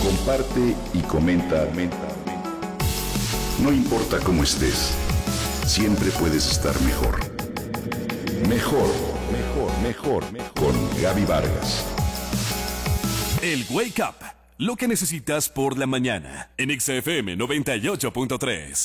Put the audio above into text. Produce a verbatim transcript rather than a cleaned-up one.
comparte y comenta. No importa cómo estés, siempre puedes estar mejor. Mejor, mejor, mejor, mejor. Con Gaby Vargas. El Wake Up, lo que necesitas por la mañana, en X F M noventa y ocho punto tres.